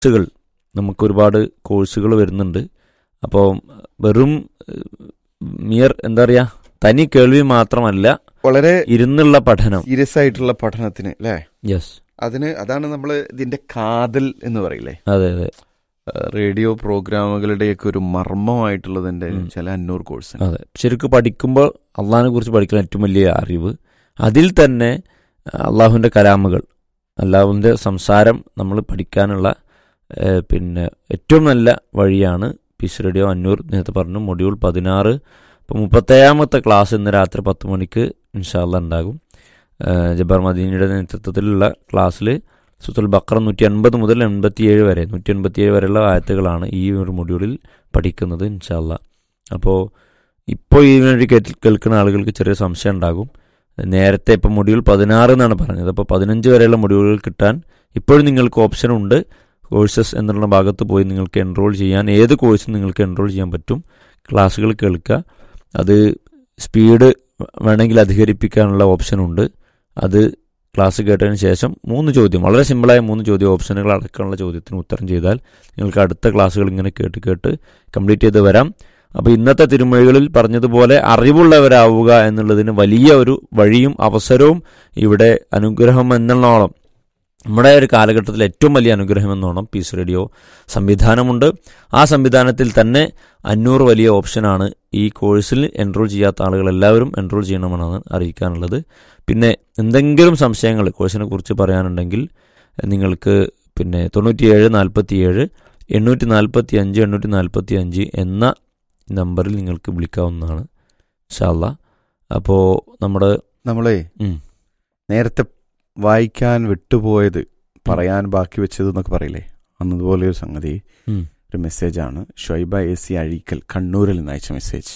കോഴ്സുകൾ നമുക്കൊരുപാട് കോഴ്സുകൾ വരുന്നുണ്ട്. അപ്പോൾ വെറും എന്താ പറയുക, തനി കേൾവി മാത്രമല്ല, വളരെ ഇരുന്നുള്ള പഠനം, സീരിയസ് ആയിട്ടുള്ള പഠനത്തിന് അല്ലേ? യെസ്, അതാണ് നമ്മൾ ഇതിന്റെ കാതൽ എന്ന് പറയില്ലേ? അതെ അതെ. റേഡിയോ പ്രോഗ്രാമുകളുടെയൊക്കെ ഒരു മർമ്മമായിട്ടുള്ളതിന്റെ ചില അന്നൂർ കോഴ്സ്. അതെ, ശരിക്കും പഠിക്കുമ്പോൾ അള്ളാഹിനെ കുറിച്ച് പഠിക്കുന്ന ഏറ്റവും വലിയ അറിവ്, അതിൽ തന്നെ അള്ളാഹുവിൻ്റെ കലാമുകൾ, അള്ളാഹുവിൻ്റെ സംസാരം നമ്മൾ പഠിക്കാനുള്ള പിന്നെ ഏറ്റവും നല്ല വഴിയാണ് പീസ് റേഡിയോ അന്നൂർ. നേരത്തെ പറഞ്ഞു മൊഡ്യൂൾ 16. ഇപ്പോൾ 37ാമത്തെ ക്ലാസ് ഇന്ന് രാത്രി 10 മണിക്ക് ഇൻഷാ അല്ലാഹ് ഉണ്ടാകും. ജബ്ബാർ മദീനിയുടെ നേതൃത്വത്തിലുള്ള ക്ലാസ്സിൽ സൂറത്തുൽ ബഖറ 150 മുതൽ 87 വരെ 187 വരെയുള്ള ആയത്തുകളാണ് ഈ ഒരു മൊഡ്യൂളിൽ പഠിക്കുന്നത് ഇൻഷാ അല്ലാഹ്. അപ്പോൾ ഇപ്പോൾ ഈ വേണ്ടി കേൾക്കുന്ന ആളുകൾക്ക് ചെറിയ സംശയം ഉണ്ടാകും. നേരത്തെ ഇപ്പോൾ മൊഡ്യൂൾ 16 എന്നാണ് പറഞ്ഞത്. അപ്പോൾ 15 വരെയുള്ള മൊഡ്യൂളുകൾ കിട്ടാൻ ഇപ്പോഴും നിങ്ങൾക്ക് ഓപ്ഷൻ ഉണ്ട്. കോഴ്സസ് എന്നുള്ള ഭാഗത്ത് പോയി നിങ്ങൾക്ക് എൻറോൾ ചെയ്യാൻ, ഏത് കോഴ്സും നിങ്ങൾക്ക് എൻറോൾ ചെയ്യാൻ പറ്റും. ക്ലാസ്സുകൾ കേൾക്കുക, അത് സ്പീഡ് വേണമെങ്കിൽ അധികരിപ്പിക്കാനുള്ള ഓപ്ഷനുണ്ട്. അത് ക്ലാസ് കേട്ടതിന് ശേഷം 3 ചോദ്യം, വളരെ സിമ്പിളായ 3 ചോദ്യം, ഓപ്ഷനുകൾ അടക്കമുള്ള ചോദ്യത്തിന് ഉത്തരം ചെയ്താൽ നിങ്ങൾക്ക് അടുത്ത ക്ലാസ്സുകൾ ഇങ്ങനെ കേട്ട് കംപ്ലീറ്റ് ചെയ്ത് വരാം. അപ്പോൾ ഇന്നത്തെ തിരുമൊഴികളിൽ പറഞ്ഞതുപോലെ അറിവുള്ളവരാവുക എന്നുള്ളതിന് വലിയ ഒരു വഴിയും അവസരവും ഇവിടെ അനുഗ്രഹം എന്നോണം, നമ്മുടെ ഒരു കാലഘട്ടത്തിൽ ഏറ്റവും വലിയ അനുഗ്രഹം എന്നോണം പീസ് റേഡിയോ സംവിധാനമുണ്ട്. ആ സംവിധാനത്തിൽ തന്നെ അന്നൂർ വലിയ ഓപ്ഷനാണ്. ഈ കോഴ്സിൽ എൻറോൾ ചെയ്യാത്ത ആളുകൾ എല്ലാവരും എൻറോൾ ചെയ്യണമെന്നാണ് അറിയിക്കാനുള്ളത്. പിന്നെ എന്തെങ്കിലും സംശയങ്ങൾ കോഴ്സിനെ കുറിച്ച് പറയാനുണ്ടെങ്കിൽ നിങ്ങൾക്ക് പിന്നെ 9747 845 845 എന്ന നമ്പറിൽ നിങ്ങൾക്ക് വിളിക്കാവുന്നതാണ് ഇൻഷാ അല്ലാഹ്. അപ്പോൾ നമ്മളെ നേരത്തെ വായിക്കാൻ വിട്ടുപോയത്, പറയാൻ ബാക്കി വെച്ചത് എന്നൊക്കെ പറയില്ലേ, അന്നതുപോലെ ഒരു സംഗതി, ഒരു മെസ്സേജാണ് ഷൊയ്ബ AC അഴീക്കൽ കണ്ണൂരിൽ നിന്ന് അയച്ച മെസ്സേജ്.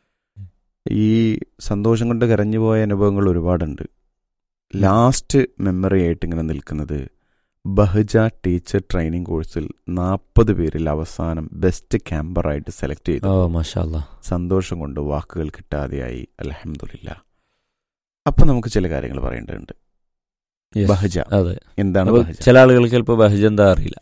ഈ സന്തോഷം കൊണ്ട് കരഞ്ഞുപോയ അനുഭവങ്ങൾ ഒരുപാടുണ്ട്. ലാസ്റ്റ് മെമ്മറി ആയിട്ട് ഇങ്ങനെ നിൽക്കുന്നത് ബഹജ ടീച്ചർ ട്രെയിനിങ് കോഴ്സിൽ 40 പേരിൽ അവസാനം ബെസ്റ്റ് ക്യാമ്പറായിട്ട് സെലക്ട് ചെയ്തു. മാഷാ അല്ലാഹ്. സന്തോഷം കൊണ്ട് വാക്കുകൾ കിട്ടാതെയായി. അൽഹംദുലില്ലാ. അപ്പം നമുക്ക് ചില കാര്യങ്ങൾ പറയേണ്ടതുണ്ട്. ബഹജ എന്താണ്? ചില ആളുകൾക്ക് ചിലപ്പോൾ ബഹജ എന്താ അറിയില്ല.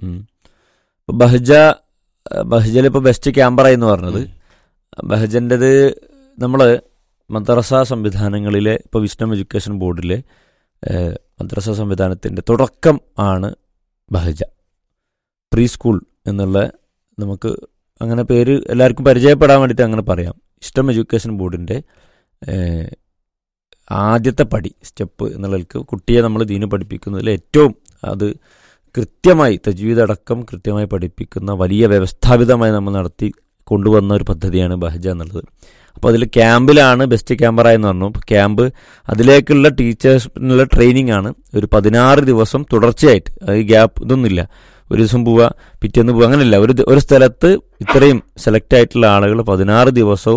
ബഹജയിൽ ഇപ്പോൾ ബെസ്റ്റ് ക്യാമ്പറായി എന്ന് പറഞ്ഞത്, ബഹജൻ്റെത് നമ്മൾ മദ്രസ സംവിധാനങ്ങളിലെ, ഇപ്പോൾ വിസ്ഡം എഡ്യൂക്കേഷൻ ബോർഡിലെ മദ്രസ സംവിധാനത്തിൻ്റെ തുടക്കം ആണ് ബഹജ. പ്രീ സ്കൂൾ എന്നുള്ള, നമുക്ക് അങ്ങനെ പേര് എല്ലാവർക്കും പരിചയപ്പെടാൻ വേണ്ടിയിട്ട് അങ്ങനെ പറയാം. വിസ്ഡം എഡ്യൂക്കേഷൻ ബോർഡിൻ്റെ ആദ്യത്തെ പടി, സ്റ്റെപ്പ് എന്നുള്ളതിലേക്ക് കുട്ടിയെ നമ്മൾ ദീന് പഠിപ്പിക്കുന്നതിൽ ഏറ്റവും അത് കൃത്യമായി തജ്വീദ് അടക്കം കൃത്യമായി പഠിപ്പിക്കുന്ന വലിയ വ്യവസ്ഥാപിതമായി നമ്മൾ നടത്തി കൊണ്ടുവന്ന ഒരു പദ്ധതിയാണ് ബഹജ എന്നുള്ളത്. അപ്പോൾ അതിൽ ക്യാമ്പിലാണ് ബെസ്റ്റ് ക്യാമ്പറായെന്ന് പറഞ്ഞു. ക്യാമ്പ് അതിലേക്കുള്ള ടീച്ചേഴ്സിനുള്ള ട്രെയിനിങ് ആണ്. ഒരു 16 ദിവസം തുടർച്ചയായിട്ട്, അത് ഗ്യാപ്പ് ഇതൊന്നുമില്ല, ഒരു ദിവസം പോവുക പിറ്റേന്ന് പോവുക, അങ്ങനെയല്ല. ഒരു സ്ഥലത്ത് ഇത്രയും സെലക്ട് ആയിട്ടുള്ള ആളുകൾ 16 ദിവസവും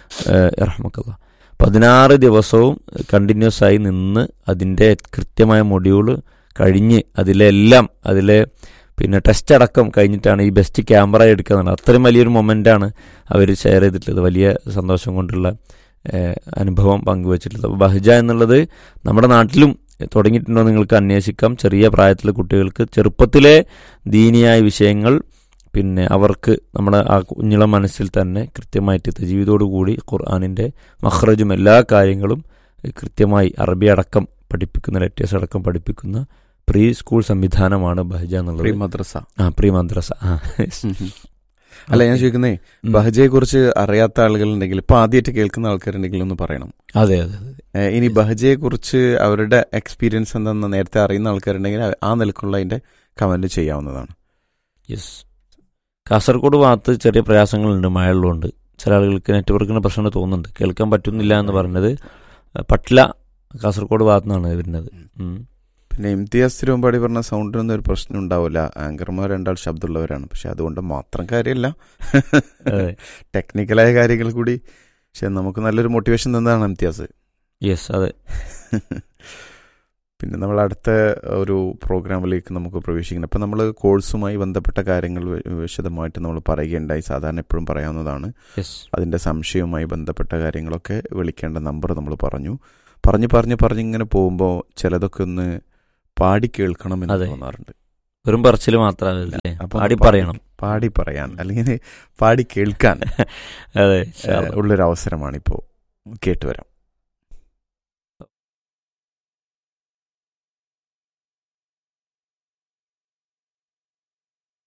16 ദിവസവും കണ്ടിന്യൂസ് ആയി നിന്ന് അതിൻ്റെ കൃത്യമായ മൊഡ്യൂള് കഴിഞ്ഞ് അതിലെ പിന്നെ ടെസ്റ്റ് അടക്കം കഴിഞ്ഞിട്ടാണ് ഈ ബെസ്റ്റ് ക്യാമറ എടുക്കുക എന്നുള്ളത്. അത്രയും വലിയൊരു മൊമെൻ്റാണ് അവർ ഷെയർ ചെയ്തിട്ടുള്ളത്. വലിയ സന്തോഷം കൊണ്ടുള്ള അനുഭവം പങ്കുവച്ചിട്ടുള്ളത്. അപ്പോൾ ബഹജ എന്നുള്ളത് നമ്മുടെ നാട്ടിലും തുടങ്ങിയിട്ടുണ്ടോ നിങ്ങൾക്ക് അന്വേഷിക്കാം. ചെറിയ പ്രായത്തിലെ കുട്ടികൾക്ക് ചെറുപ്പത്തിലെ ദീനിയായ വിഷയങ്ങൾ പിന്നെ അവർക്ക് നമ്മുടെ ആ കുഞ്ഞിളം മനസ്സിൽ തന്നെ കൃത്യമായിട്ട് തജ്വീദോടുകൂടി ഖുർആനിൻ്റെ മഖ്റജും എല്ലാ കാര്യങ്ങളും കൃത്യമായി അറബി അടക്കം പഠിപ്പിക്കുന്ന, ലെറ്റേഴ്സ് അടക്കം പഠിപ്പിക്കുന്ന പ്രീ സ്കൂൾ സംവിധാനമാണ് ബഹജ എന്നുള്ളത്. പ്രീ മദ്രസ. അല്ല, ഞാൻ ചോദിക്കുന്നേ, ബഹജയെ കുറിച്ച് അറിയാത്ത ആളുകളുണ്ടെങ്കിൽ, ഇപ്പൊ ആദ്യമായിട്ട് കേൾക്കുന്ന ആൾക്കാരുണ്ടെങ്കിൽ ഒന്ന് പറയണം. അതെ. ഇനി ബഹജയെ കുറിച്ച് അവരുടെ എക്സ്പീരിയൻസ് എന്താണെന്ന് നേരത്തെ അറിയുന്ന ആൾക്കാരുണ്ടെങ്കിൽ ആ നിലക്കുള്ള അതിന്റെ കമന്റ് ചെയ്യാവുന്നതാണ്. യെസ്. കാസർഗോഡ് ഭാഗത്ത് ചെറിയ പ്രയാസങ്ങളുണ്ട്, മഴയുള്ളതുകൊണ്ട്. ചില ആളുകൾക്ക് നെറ്റ്വർക്കിന് പ്രശ്നം തോന്നുന്നുണ്ട്, കേൾക്കാൻ പറ്റുന്നില്ല എന്ന് പറഞ്ഞത്. പട്ല കാസർഗോഡ് ഭാഗത്തു നിന്നാണ് വരുന്നത്. പിന്നെ ഇംതിയാസ് തിരുവമ്പാടി പറഞ്ഞ സൗണ്ടിനൊന്നും ഒരു പ്രശ്നം ഉണ്ടാവില്ല. ആങ്കർമാർ 2 ശബ്ദമുള്ളവരാണ്. പക്ഷെ അതുകൊണ്ട് മാത്രം കാര്യമില്ല, ടെക്നിക്കലായ കാര്യങ്ങൾ കൂടി. പക്ഷെ നമുക്ക് നല്ലൊരു മോട്ടിവേഷൻ തന്നതാണ് ഇംതിയാസ്. യെസ്, അതെ. പിന്നെ നമ്മൾ അടുത്ത ഒരു പ്രോഗ്രാമിലേക്ക് നമുക്ക് പ്രവേശിക്കണം. അപ്പം നമ്മൾ കോഴ്സുമായി ബന്ധപ്പെട്ട കാര്യങ്ങൾ വിശദമായിട്ട് നമ്മൾ പറയുകയുണ്ടായി. സാധാരണ എപ്പോഴും പറയാവുന്നതാണ്. അതിൻ്റെ സംശയവുമായി ബന്ധപ്പെട്ട കാര്യങ്ങളൊക്കെ വിളിക്കേണ്ട നമ്പർ നമ്മൾ പറഞ്ഞിങ്ങനെ പോകുമ്പോൾ ചിലതൊക്കെ ഒന്ന് പാടി കേൾക്കണമെന്ന് തോന്നാറുണ്ട്. വെറും പറച്ചിൽ മാത്രമല്ലേ, അപ്പൊ പാടി പറയണം. പാടി പറയാൻ അല്ലെങ്കിൽ പാടി കേൾക്കാൻ അതെ ഉള്ളൊരു അവസരമാണ് ഇപ്പോൾ കേട്ടുവരാം.